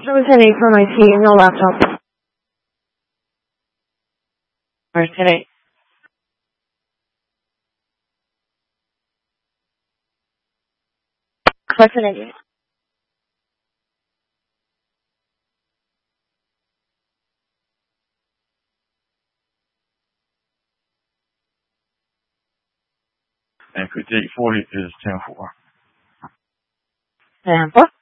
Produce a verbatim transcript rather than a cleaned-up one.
Control ten eight from I T in your laptop. Where's ten eight? Click ten eight. And fifty-eight forty is ten four. ten four?